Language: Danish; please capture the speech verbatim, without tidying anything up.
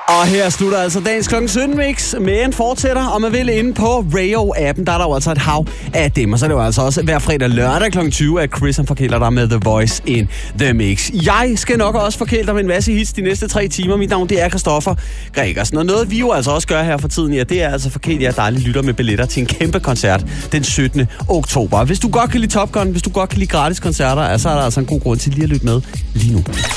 Og her slutter altså dagens klokken sytten mix med en fortsætter, og man vil inde på Rayo-appen, der er der jo altså et hav af dem. Og så er det jo altså også hver fredag lørdag klokken tyve, at Chris han forkæler dig med The Voice in the Mix. Jeg skal nok også forkæle dig med en masse hits de næste tre timer. Mit navn det er Christoffer Gregersen. Og noget vi jo altså også gør her for tiden, ja, det er altså forkæle jer dejlige lytter med billetter til en kæmpe koncert den syttende oktober. Hvis du godt kan lide Top Gun, hvis du godt kan lide gratis koncerter, så er der altså en god grund til lige at lytte med lige nu.